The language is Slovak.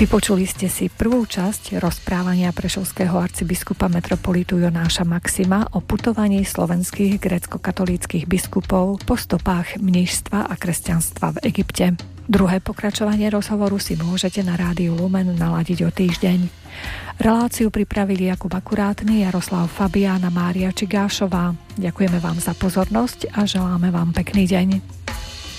Vypočuli ste si prvú časť rozprávania prešovského arcibiskupa metropolitu Jonáša Maxima o putovaní slovenských grécko-katolíckych biskupov po stopách mníšstva a kresťanstva v Egypte. Druhé pokračovanie rozhovoru si môžete na Rádiu Lumen naladiť o týždeň. Reláciu pripravili Jakub Akurátny, Jaroslav Fabián a Mária Čigášová. Ďakujeme vám za pozornosť a želáme vám pekný deň.